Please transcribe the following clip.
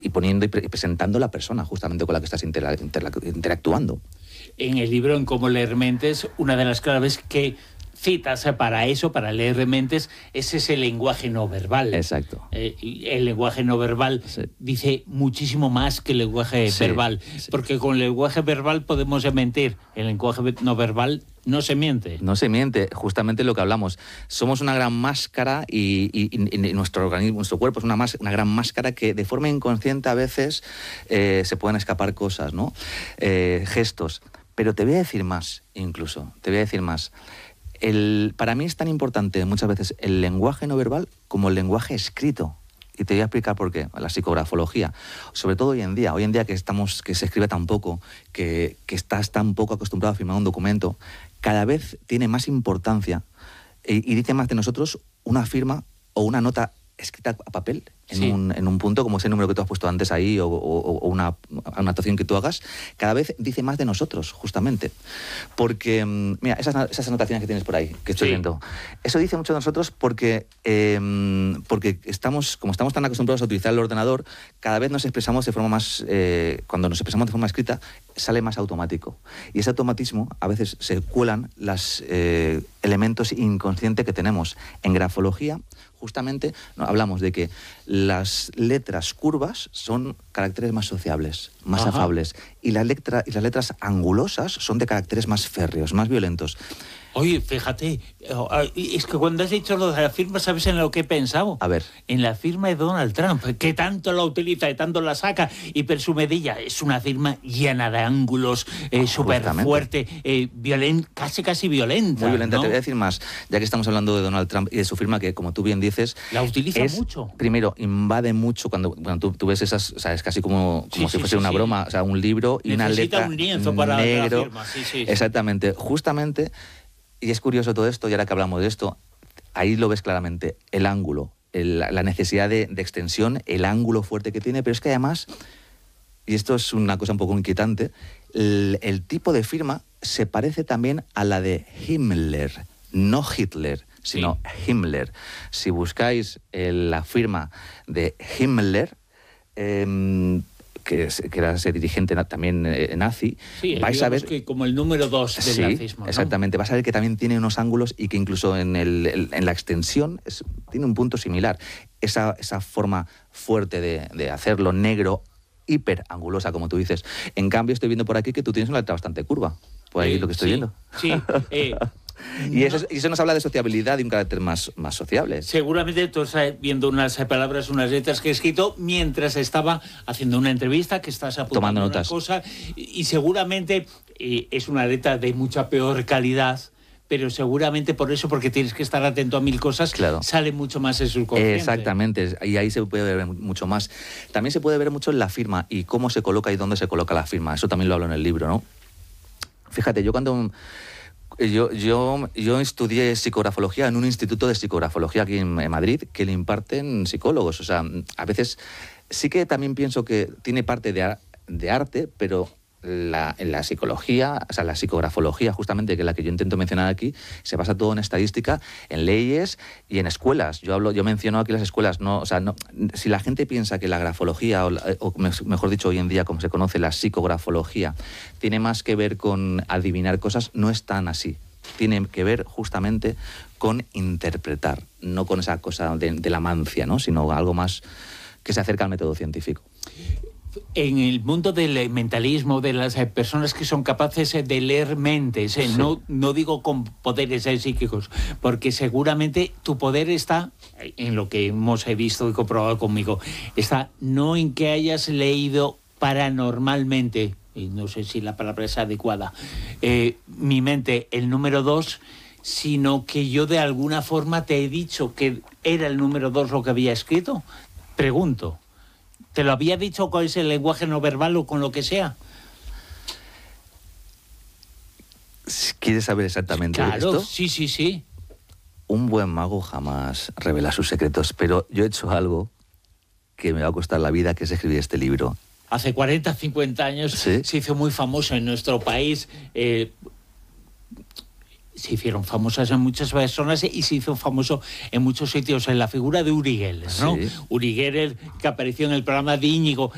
y poniendo y presentando la persona justamente con la que estás interactuando. En el libro En cómo leer mentes, una de las claves que citas para eso, para leer mentes, es ese lenguaje no verbal. Exacto. El lenguaje no verbal dice muchísimo más que el lenguaje verbal, porque con el lenguaje verbal podemos mentir, el lenguaje no verbal no se miente. No se miente, justamente lo que hablamos. Somos una gran máscara y nuestro organismo, nuestro cuerpo es una gran máscara que de forma inconsciente a veces se pueden escapar cosas, ¿no? Gestos. Pero te voy a decir más, incluso, para mí es tan importante muchas veces el lenguaje no verbal como el lenguaje escrito. Y te voy a explicar por qué. La psicografología, sobre todo hoy en día que se escribe tan poco, que estás tan poco acostumbrado a firmar un documento, cada vez tiene más importancia y dice más de nosotros una firma o una nota escrita a papel en un punto, como ese número que tú has puesto antes ahí, o una anotación que tú hagas, cada vez dice más de nosotros, justamente. Porque, mira, esas anotaciones que tienes por ahí, que estoy viendo, eso dice mucho de nosotros porque como estamos tan acostumbrados a utilizar el ordenador, cada vez nos expresamos de forma más, cuando nos expresamos de forma escrita, sale más automático. Y ese automatismo, a veces se cuelan los elementos inconscientes que tenemos. En grafología, justamente, hablamos de que las letras curvas son caracteres más sociables, más afables, y las letras angulosas son de caracteres más férreos, más violentos. Oye, fíjate, es que cuando has dicho lo de la firma, ¿sabes en lo que he pensado? A ver. En la firma de Donald Trump, que tanto la utiliza y tanto la saca y presume de ella. Es una firma llena de ángulos, súper fuerte, casi violenta. Muy violenta, ¿no? Te voy a decir más, ya que estamos hablando de Donald Trump y de su firma, que como tú bien dices... La utiliza mucho. Primero, invade mucho cuando tú ves esas, o sea, es casi como si fuese una broma, o sea, un libro y una letra un lienzo para negro. la firma. Sí. Exactamente, justamente... Y es curioso todo esto, y ahora que hablamos de esto, ahí lo ves claramente, el ángulo, la necesidad de extensión, el ángulo fuerte que tiene, pero es que además, y esto es una cosa un poco inquietante, el tipo de firma se parece también a la de Himmler, no Hitler, sino Himmler. Si buscáis la firma de Himmler, que era ese dirigente también nazi, vais a ver que como el número 2 del nazismo, ¿no? Exactamente, vas a ver que también tiene unos ángulos y que incluso en la extensión tiene un punto similar. Esa forma fuerte de hacerlo negro, hiperangulosa, como tú dices. En cambio, estoy viendo por aquí que tú tienes una letra bastante curva. Por ahí lo que estoy viendo. Sí. Y eso nos habla de sociabilidad y un carácter más sociable. Seguramente tú estás viendo unas palabras, unas letras que he escrito mientras estaba haciendo una entrevista, que estás apuntando una cosa, y seguramente es una letra de mucha peor calidad, pero seguramente por eso, porque tienes que estar atento a mil cosas, sale mucho más el subconsciente. Exactamente, y ahí se puede ver mucho más. También se puede ver mucho en la firma y cómo se coloca y dónde se coloca la firma. Eso también lo hablo en el libro, ¿no? Fíjate, Yo estudié psicografología en un instituto de psicografología aquí en Madrid que le imparten psicólogos. O sea, a veces sí que también pienso que tiene parte de arte, pero en la psicología, o sea, la psicografología justamente, que es la que yo intento mencionar aquí, se basa todo en estadística, en leyes y en escuelas. Yo menciono aquí las escuelas, si la gente piensa que la grafología, o mejor dicho hoy en día como se conoce la psicografología, tiene más que ver con adivinar cosas, no es tan así. Tiene que ver justamente con interpretar, no con esa cosa de la mancia, ¿no? Sino algo más que se acerca al método científico. En el mundo del mentalismo, de las personas que son capaces de leer mentes, no digo con poderes psíquicos, porque seguramente tu poder está, en lo que hemos visto y comprobado conmigo, está no en que hayas leído paranormalmente, y no sé si la palabra es adecuada, mi mente, el número 2, sino que yo de alguna forma te he dicho que era el número 2 lo que había escrito. Pregunto. ¿Te lo había dicho con ese lenguaje no verbal o con lo que sea? ¿Quieres saber exactamente esto? Claro, sí. Un buen mago jamás revela sus secretos, pero yo he hecho algo que me va a costar la vida, que es escribir este libro. Hace 40, 50 años se hizo muy famoso en nuestro país. Se hicieron famosas en muchas personas y se hizo famoso en muchos sitios en la figura de Uri Geller, ¿no? Uri Geller, que apareció en el programa de Íñigo